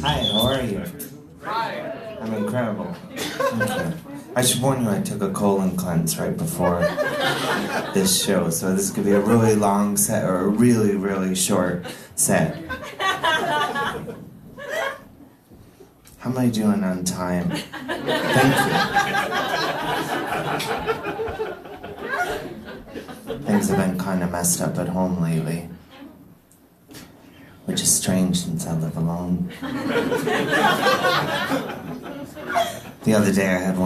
Hi, how are you? Hi. I'm incredible. Thank you. I should warn you, I took a colon cleanse right before this show, so this could be a really long set or a really, really short set. How am I doing on time? Thank you. Things have been kind of messed up at home lately, which is strange since I live alone. The other day I had one